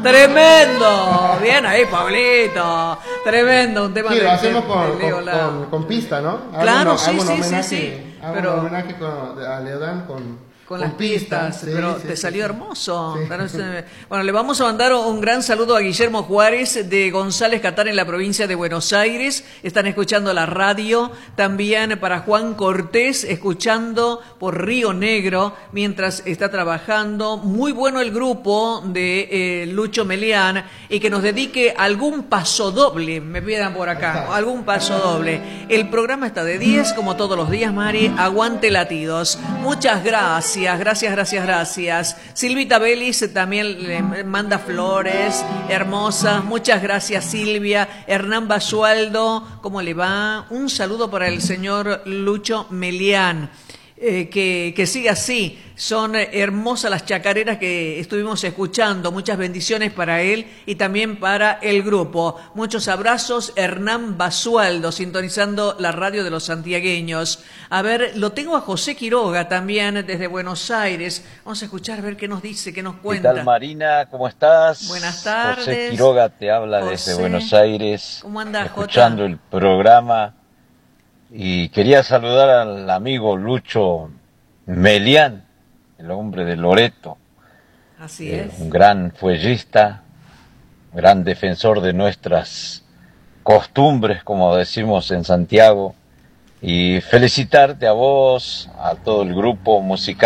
Tremendo. Bien ahí, Pablito. Tremendo, un tema Sí, de, lo hacemos con pista, ¿no? Claro, Hago un sí. un homenaje a Leodán con las pistas, sí, pero sí, te sí, salió sí. hermoso. Sí. Bueno, le vamos a mandar un gran saludo a Guillermo Juárez de González Catán en la provincia de Buenos Aires. Están escuchando la radio. También para Juan Cortés, escuchando por Río Negro mientras está trabajando. Muy bueno el grupo de Lucho Melián y que nos dedique algún paso doble. Me pidan por acá, algún paso doble. El programa está de 10, como todos los días, Mari. Aguante latidos. Muchas gracias. Gracias. Silvita Vélez también le manda flores hermosas. Muchas gracias, Silvia. Hernán Basualdo, ¿cómo le va? Un saludo para el señor Lucho Melián. Que siga así. Son hermosas las chacareras que estuvimos escuchando. Muchas bendiciones para él y también para el grupo. Muchos abrazos. Hernán Basualdo, sintonizando la radio de los santiagueños. A ver, lo tengo a José Quiroga también desde Buenos Aires. Vamos a escuchar a ver qué nos dice, qué nos cuenta. ¿Qué tal, Marina? ¿Cómo estás? Buenas tardes. José Quiroga te habla José, desde Buenos Aires. ¿Cómo andás, escuchando el programa. Y quería saludar al amigo Lucho Melián, el hombre de Loreto. Así es. Un gran fuellista, gran defensor de nuestras costumbres, como decimos en Santiago. Y felicitarte a vos, a todo el grupo musical.